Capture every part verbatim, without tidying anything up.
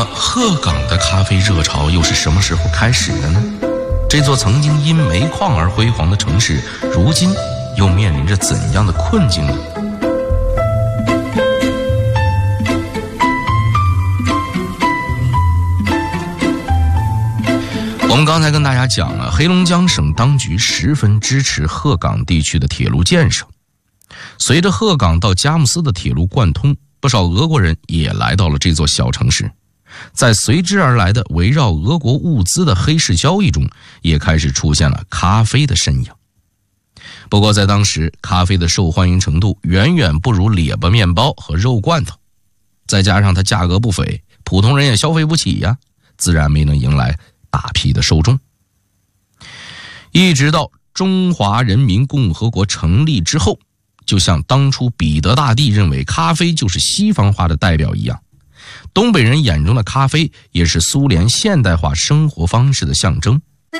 么鹤岗的咖啡热潮又是什么时候开始的呢？这座曾经因煤矿而辉煌的城市，如今又面临着怎样的困境呢？我们刚才跟大家讲了，黑龙江省当局十分支持鹤岗地区的铁路建设。随着鹤岗到佳木斯的铁路贯通，不少俄国人也来到了这座小城市。在随之而来的围绕俄国物资的黑市交易中，也开始出现了咖啡的身影。不过在当时，咖啡的受欢迎程度远远不如列巴面包和肉罐头，再加上它价格不菲，普通人也消费不起呀，自然没能迎来大批的受众。一直到中华人民共和国成立之后，就像当初彼得大帝认为咖啡就是西方化的代表一样，东北人眼中的咖啡也是苏联现代化生活方式的象征。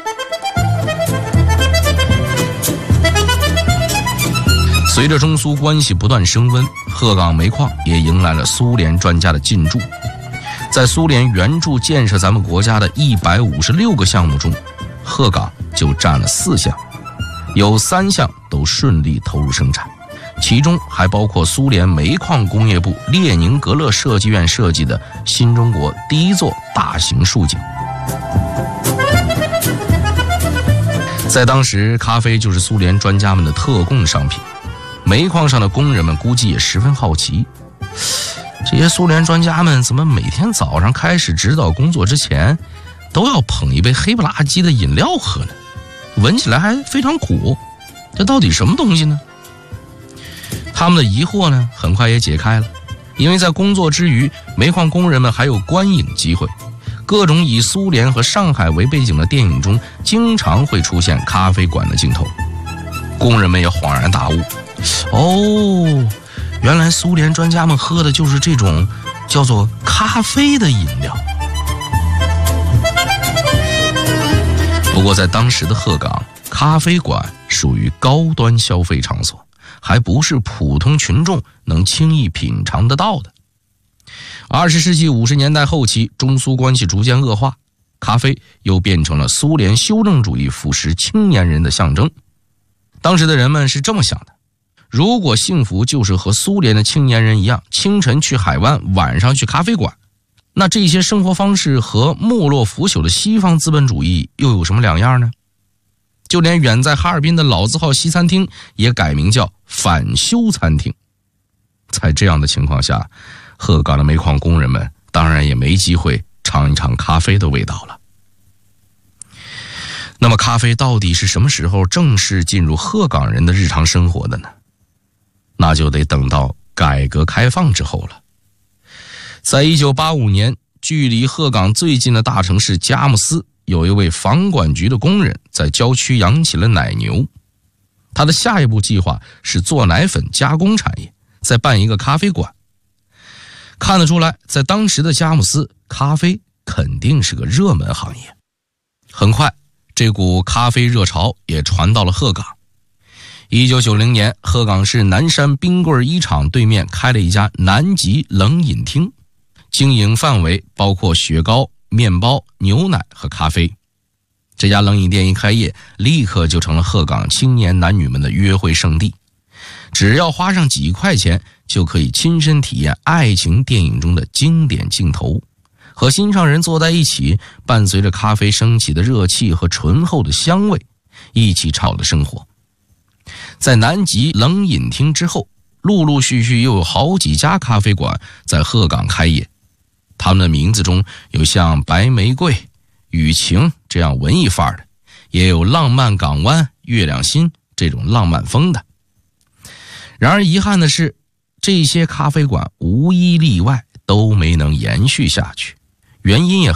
随着中苏关系不断升温，鹤岗煤矿也迎来了苏联专家的进驻。在苏联援助建设咱们国家的一百五十六个项目中，鹤岗就占了四项，有三项都顺利投入生产，其中还包括苏联煤矿工业部列宁格勒设计院设计的新中国第一座大型竖井。在当时，咖啡就是苏联专家们的特供商品，煤矿上的工人们估计也十分好奇，这些苏联专家们怎么每天早上开始指导工作之前都要捧一杯黑不拉几的饮料喝呢？闻起来还非常苦，这到底什么东西呢？他们的疑惑呢很快也解开了，因为在工作之余，煤矿工人们还有观影机会，各种以苏联和上海为背景的电影中经常会出现咖啡馆的镜头。工人们也恍然大悟，哦，原来苏联专家们喝的就是这种叫做咖啡的饮料。不过在当时的鹤岗，咖啡馆属于高端消费场所，还不是普通群众能轻易品尝得到的。二十世纪五十年代后期，中苏关系逐渐恶化，咖啡又变成了苏联修正主义腐蚀青年人的象征。当时的人们是这么想的，如果幸福就是和苏联的青年人一样，清晨去海湾，晚上去咖啡馆，那这些生活方式和没落腐朽的西方资本主义又有什么两样呢？就连远在哈尔滨的老字号西餐厅也改名叫返修餐厅。在这样的情况下，鹤岗的煤矿工人们当然也没机会尝一尝咖啡的味道了。那么咖啡到底是什么时候正式进入鹤岗人的日常生活的呢？那就得等到改革开放之后了。在一九八五年，距离鹤岗最近的大城市佳木斯，有一位房管局的工人在郊区养起了奶牛。他的下一步计划是做奶粉加工产业，再办一个咖啡馆。看得出来，在当时的佳木斯，咖啡肯定是个热门行业。很快，这股咖啡热潮也传到了鹤岗。一九九零年，鹤岗市南山冰棍一厂对面开了一家南极冷饮厅，经营范围包括雪糕、面包、牛奶和咖啡。这家冷饮店一开业，立刻就成了鹤岗青年男女们的约会圣地。只要花上几块钱，就可以亲身体验爱情电影中的经典镜头，和心上人坐在一起，伴随着咖啡升起的热气和醇厚的香味，一起畅的生活。在南极冷饮厅之后，陆陆续续又有好几家咖啡馆在鹤岗开业，他们的名字中有像白玫瑰、雨晴这样文艺范儿的，也有浪漫港湾、月亮心这种浪漫风的。然而遗憾的是，这些咖啡馆无一例外都没能延续下去，原因也